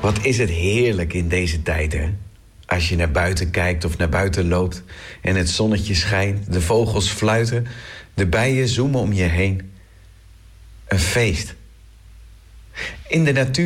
Wat is het heerlijk in deze tijd, hè? Als je naar buiten kijkt of naar buiten loopt en het zonnetje schijnt, de vogels fluiten, de bijen zoemen om je heen. Een feest. In de natuur